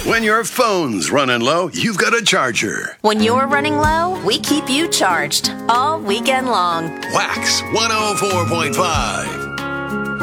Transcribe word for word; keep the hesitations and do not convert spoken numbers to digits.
When your phone's running low, you've got a charger. When you're running low, we keep you charged all weekend long. Wax one oh four point five.